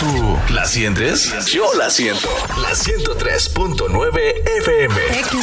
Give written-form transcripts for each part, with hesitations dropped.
¿Tú la sientes? Yo la siento. La 103.9 FM.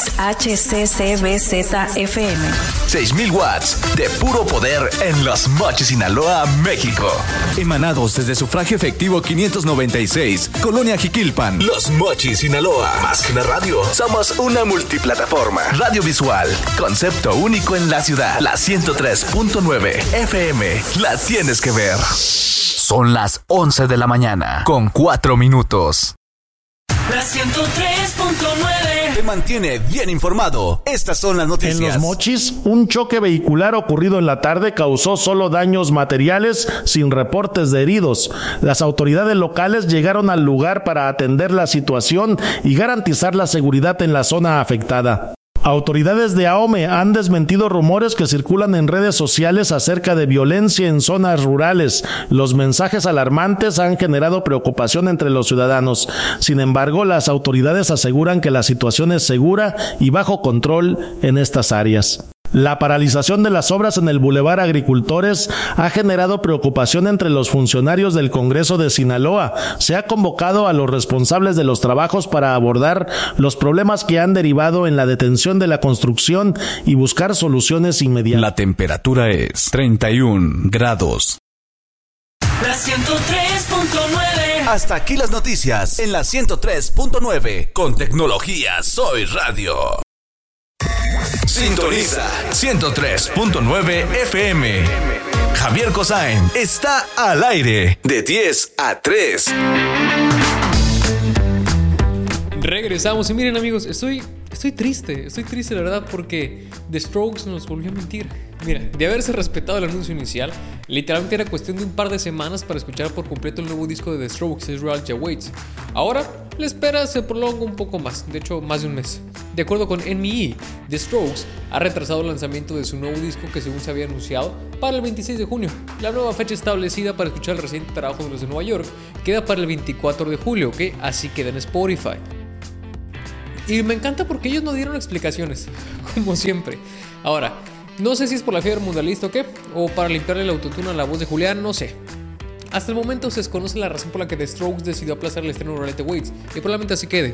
XHCCBZ-FM. 6,000 watts de puro poder en Los Mochis, Sinaloa, México. Emanados desde Sufragio Efectivo 596, Colonia Jiquilpan. Los Mochis, Sinaloa. Más que una radio, somos una multiplataforma. Radio visual, concepto único en la ciudad. La 103.9 FM. La tienes que ver. Son las 11 de la mañana, con 4 minutos. La 103.9 te mantiene bien informado. Estas son las noticias. En Los Mochis, un choque vehicular ocurrido en la tarde causó solo daños materiales sin reportes de heridos. Las autoridades locales llegaron al lugar para atender la situación y garantizar la seguridad en la zona afectada. Autoridades de Ahome han desmentido rumores que circulan en redes sociales acerca de violencia en zonas rurales. Los mensajes alarmantes han generado preocupación entre los ciudadanos. Sin embargo, las autoridades aseguran que la situación es segura y bajo control en estas áreas. La paralización de las obras en el Boulevard Agricultores ha generado preocupación entre los funcionarios del Congreso de Sinaloa. Se ha convocado a los responsables de los trabajos para abordar los problemas que han derivado en la detención de la construcción y buscar soluciones inmediatas. La temperatura es 31 grados. La 103.9. Hasta aquí las noticias en la 103.9. Con tecnología Soy Radio. Sintoniza 103.9 FM. Javier Cosain está al aire de 10 a 3. Regresamos y miren amigos, estoy triste la verdad porque The Strokes nos volvió a mentir. Mira, de haberse respetado el anuncio inicial, literalmente era cuestión de un par de semanas para escuchar por completo el nuevo disco de The Strokes, Reality Awaits. Ahora, la espera se prolonga un poco más, de hecho más de un mes. De acuerdo con NME, The Strokes ha retrasado el lanzamiento de su nuevo disco que según se había anunciado para el 26 de junio. La nueva fecha establecida para escuchar el reciente trabajo de los de Nueva York queda para el 24 de julio, ¿ok? Así queda en Spotify. Y me encanta porque ellos no dieron explicaciones, como siempre. Ahora, no sé si es por la fiebre mundialista o qué, o para limpiarle el autotune a la voz de Julián, no sé. Hasta el momento se desconoce la razón por la que The Strokes decidió aplazar el estreno de Reality Awaits, y probablemente así quede.